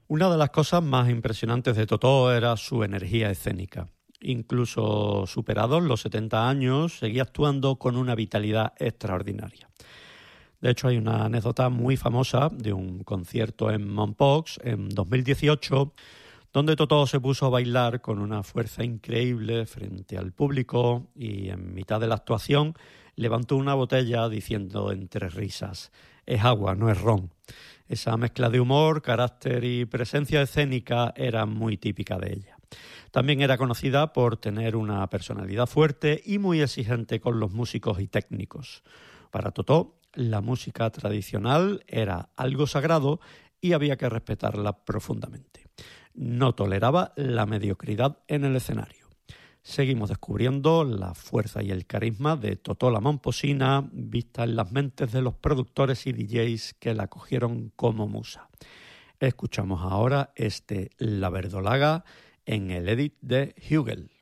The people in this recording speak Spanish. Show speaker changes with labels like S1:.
S1: Una de las cosas más impresionantes de Totó era su energía escénica. Incluso superados los 70 años, seguía actuando con una vitalidad extraordinaria. De hecho, hay una anécdota muy famosa de un concierto en Mompox en 2018, donde Totó se puso a bailar con una fuerza increíble frente al público y en mitad de la actuación levantó una botella diciendo entre risas: «Es agua, no es ron». Esa mezcla de humor, carácter y presencia escénica era muy típica de ella. También era conocida por tener una personalidad fuerte y muy exigente con los músicos y técnicos. Para Totó, la música tradicional era algo sagrado y había que respetarla profundamente. No toleraba la mediocridad en el escenario. Seguimos descubriendo la fuerza y el carisma de Totó la Momposina, vista en las mentes de los productores y DJs que la cogieron como musa. Escuchamos ahora La Verdolaga en el edit de Hugel.